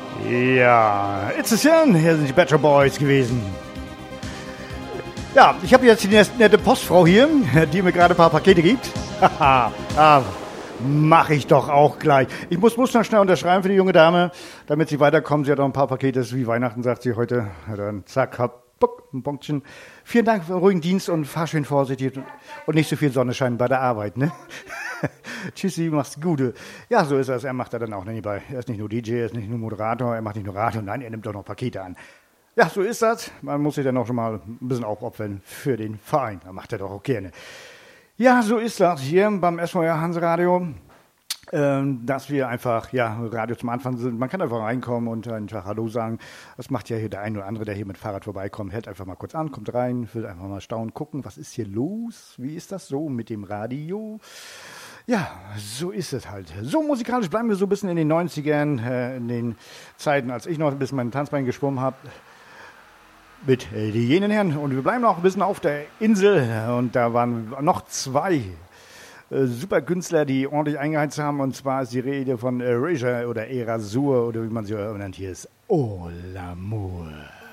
Ja, It's a Sin, hier sind die Bad Shop Boys gewesen. Ja, ich habe jetzt die nette Postfrau hier, die mir gerade ein paar Pakete gibt. Haha, mache ich doch auch gleich. Ich muss noch schnell unterschreiben für die junge Dame, damit sie weiterkommt. Sie hat noch ein paar Pakete, das ist wie Weihnachten, sagt sie heute. Dann zack, ein Punktchen. Vielen Dank für den ruhigen Dienst und fahr schön vorsichtig und nicht so viel Sonnenschein bei der Arbeit, ne? Tschüssi, mach's Gute. Ja, so ist das. Er macht da dann auch nebenbei. Er ist nicht nur DJ, er ist nicht nur Moderator, er macht nicht nur Radio, nein, er nimmt auch noch Pakete an. Ja, so ist das. Man muss sich dann auch schon mal ein bisschen aufopfern für den Verein. Da macht er doch auch gerne. Ja, so ist das hier beim SVR Hanseradio, dass wir einfach, ja, Radio zum Anfang sind. Man kann einfach reinkommen und einfach Hallo sagen. Das macht ja hier der ein oder andere, der hier mit Fahrrad vorbeikommt. Hält einfach mal kurz an, kommt rein, will einfach mal staunen, gucken, was ist hier los? Wie ist das so mit dem Radio? Ja, so ist es halt. So musikalisch bleiben wir so ein bisschen in den 90ern, in den Zeiten, als ich noch ein bisschen mein Tanzbein geschwommen habe. Mit jenen Herren. Und wir bleiben noch ein bisschen auf der Insel. Und da waren noch zwei super Künstler, die ordentlich eingeheizt haben. Und zwar ist die Rede von Erasure oder Erasure oder wie man sie nennt. Hier ist Oh l'Amour.